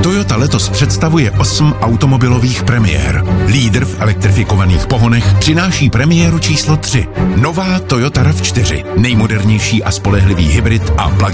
Toyota letos představuje 8 automobilových premiér. Lídr v elektrifikovaných pohonech přináší premiéru číslo 3. Nová Toyota RAV4. Nejmodernější a spolehlivý hybrid a plug